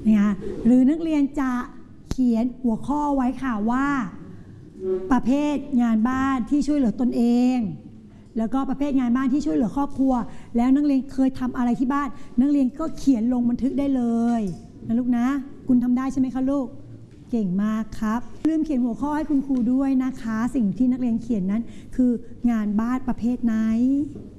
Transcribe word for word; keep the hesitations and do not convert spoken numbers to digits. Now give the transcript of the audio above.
นะคะหรือนักเรียนจะเขียนหัวข้อไว้ค่ะว่าประเภทงานบ้านที่ช่วยเหลือตนเองแล้วก็ประเภทงานบ้านที่ช่วยเหลือครอบครัวแล้วนักเรียนเคยทำอะไรที่บ้านนักเรียนก็เขียนลงบันทึกได้เลยนะลูกนะคุณทำได้ใช่ไหมคะลูกเก่งมากครับลืมเขียนหัวข้อให้คุณครูด้วยนะคะสิ่งที่นักเรียนเขียนนั้นคืองานบ้านประเภทไหน